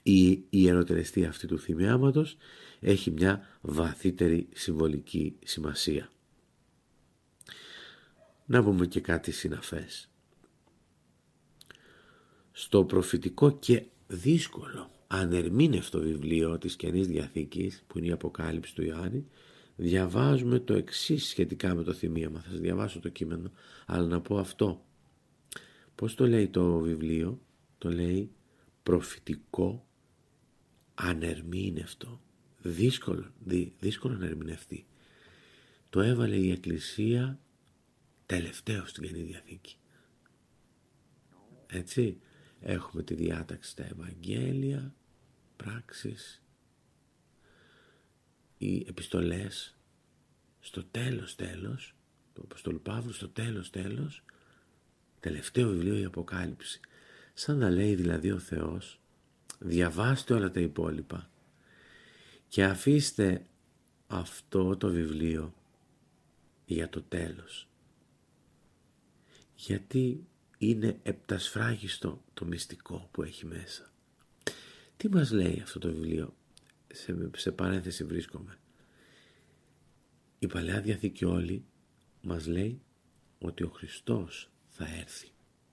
Η ιεροτελεστία αυτή του θυμιάματος έχει μια βαθύτερη συμβολική σημασία. Να πούμε και κάτι συναφές. Στο προφητικό και δύσκολο ανερμήνευτο βιβλίο της Καινής Διαθήκης, που είναι η Αποκάλυψη του Ιωάννη, διαβάζουμε το εξής σχετικά με το θυμίαμα. Θα σας διαβάσω το κείμενο, αλλά να πω αυτό. Πώς το λέει το βιβλίο? Το λέει προφητικό ανερμήνευτο. Δύσκολο να ερμηνευτεί. Το έβαλε η Εκκλησία τελευταίο στην Καινή Διαθήκη. Έτσι, έχουμε τη διάταξη στα Ευαγγέλια, πράξεις, οι επιστολές στο τέλος, του Αποστόλου Παύλου στο τέλος, τελευταίο βιβλίο η Αποκάλυψη. Σαν να λέει δηλαδή ο Θεός, διαβάστε όλα τα υπόλοιπα και αφήστε αυτό το βιβλίο για το τέλος. Γιατί είναι επτασφράγιστο το μυστικό που έχει μέσα. Τι μας λέει αυτό το βιβλίο? Σε παρένθεση βρίσκομαι. Η Παλαιά Διαθήκη όλη μας λέει ότι ο Χριστός θα έρθει.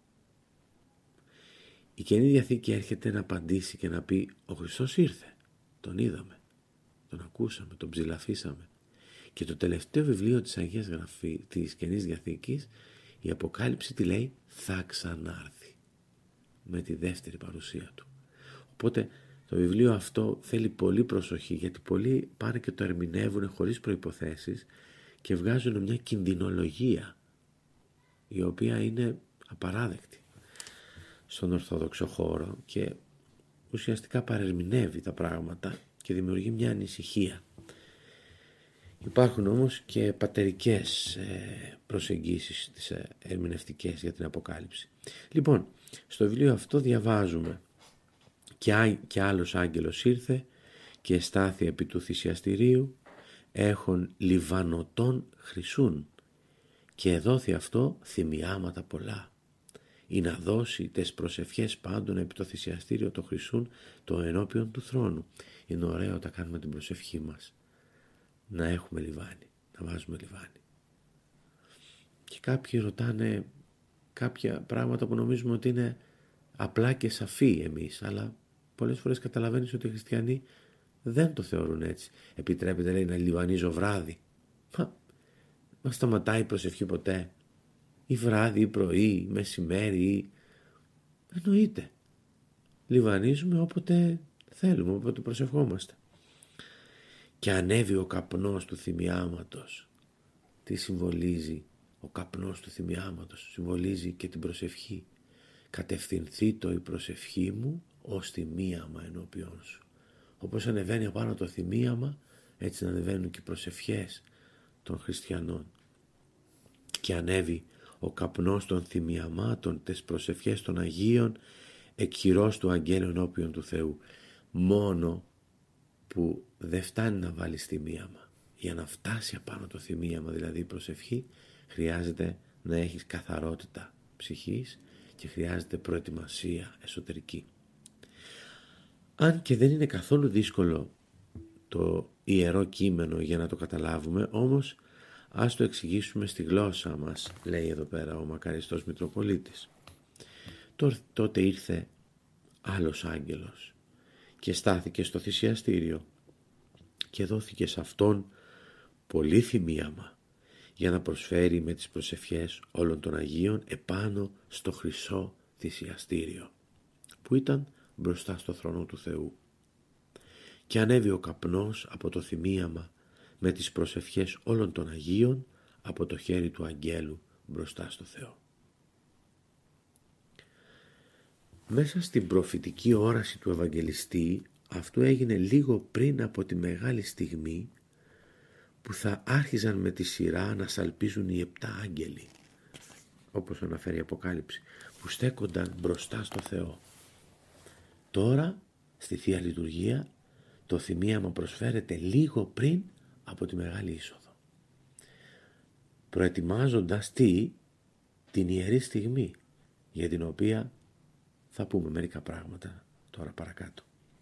Η Καινή Διαθήκη έρχεται να απαντήσει και να πει ο Χριστός ήρθε, τον είδαμε, τον ακούσαμε, τον ψηλαφίσαμε. Και το τελευταίο βιβλίο της Αγίας Γραφής, της Καινής Διαθήκης, η Αποκάλυψη τι λέει? Θα ξανάρθει με τη δεύτερη παρουσία του. Οπότε το βιβλίο αυτό θέλει πολύ προσοχή, γιατί πολλοί πάνε και το ερμηνεύουν χωρίς προϋποθέσεις και βγάζουν μια κινδυνολογία η οποία είναι απαράδεκτη στον Ορθόδοξο χώρο και ουσιαστικά παρερμηνεύει τα πράγματα και δημιουργεί μια ανησυχία. Υπάρχουν όμως και πατερικές προσεγγίσεις τις ερμηνευτικές για την Αποκάλυψη. Λοιπόν, στο βιβλίο αυτό διαβάζουμε και άλλος άγγελος ήρθε και εστάθη επί του θυσιαστηρίου έχων λιβανωτών χρυσούν και εδόθη αυτό θυμιάματα πολλά ή να δώσει τες προσευχές πάντων επί το θυσιαστήριο το χρυσούν το ενώπιον του θρόνου. Είναι ωραίο όταν κάνουμε την προσευχή μας να έχουμε λιβάνι, να βάζουμε λιβάνι. Και κάποιοι ρωτάνε κάποια πράγματα που νομίζουμε ότι είναι απλά και σαφή εμείς, αλλά πολλές φορές καταλαβαίνεις ότι οι χριστιανοί δεν το θεωρούν έτσι. Επιτρέπεται, λέει, να λιβανίζω βράδυ? Μα σταματάει η προσευχή ποτέ? Ή βράδυ ή πρωί ή μεσημέρι ή... Εννοείται. Λιβανίζουμε όποτε θέλουμε, όποτε προσευχόμαστε. Και ανέβη ο καπνός του θυμιάματος. Τι συμβολίζει ο καπνός του θυμιάματος? Συμβολίζει και την προσευχή. Κατευθυνθεί το η προσευχή μου ως θυμίαμα ενώπιόν σου. Όπως ανεβαίνει απάνω το θυμίαμα, έτσι ανεβαίνουν και οι προσευχές των χριστιανών. Και ανέβη ο καπνός των θυμιαμάτων, τις προσευχές των Αγίων, εκχειρός του αγγέλου ενώπιον του Θεού. Μόνο που δεν φτάνει να βάλεις θυμίαμα. Για να φτάσει απάνω το θυμίαμα, δηλαδή η προσευχή, χρειάζεται να έχεις καθαρότητα ψυχής και χρειάζεται προετοιμασία εσωτερική. Αν και δεν είναι καθόλου δύσκολο το ιερό κείμενο για να το καταλάβουμε, όμως ας το εξηγήσουμε στη γλώσσα μας, λέει εδώ πέρα ο μακαριστός Μητροπολίτης. Τότε ήρθε άλλος άγγελος και στάθηκε στο θυσιαστήριο και δόθηκε σε αυτόν πολύ θυμίαμα για να προσφέρει με τις προσευχές όλων των Αγίων επάνω στο χρυσό θυσιαστήριο που ήταν μπροστά στο θρόνο του Θεού. Και ανέβη ο καπνός από το θυμίαμα με τις προσευχές όλων των Αγίων από το χέρι του αγγέλου μπροστά στο Θεό. Μέσα στην προφητική όραση του Ευαγγελιστή αυτό έγινε λίγο πριν από τη μεγάλη στιγμή που θα άρχιζαν με τη σειρά να σαλπίζουν οι 7 άγγελοι, όπως αναφέρει η Αποκάλυψη, που στέκονταν μπροστά στο Θεό. Τώρα στη Θεία Λειτουργία το θυμίαμα προσφέρεται λίγο πριν από τη μεγάλη είσοδο, προετοιμάζοντας την ιερή στιγμή για την οποία θα πούμε μερικά πράγματα τώρα παρακάτω.